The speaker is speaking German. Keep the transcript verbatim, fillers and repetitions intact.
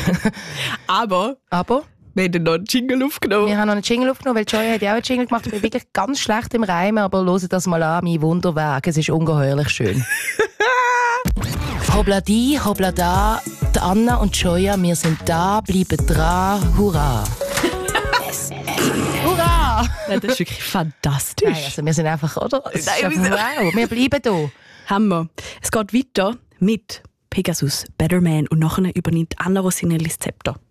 Aber... Aber... Wir haben noch einen Jingle aufgenommen. Wir haben noch einen Jingle aufgenommen, weil Joy hat ja auch einen Jingle gemacht. Ich bin wirklich ganz schlecht im Reimen, aber hört das mal an, mein Wunderwerk. Es ist ungeheuerlich schön. Hoppla die, hoppla da, die Anna und Joya, wir sind da, bleiben dran, hurra. S S Hurra! Ja, das ist wirklich fantastisch. Nein, also wir sind einfach, oder? Es ist Nein, einfach, wow, wir bleiben da. Hammer. Es geht weiter mit Pegasus, Better Man und nachher übernimmt Anna Rossinelli das Zepter.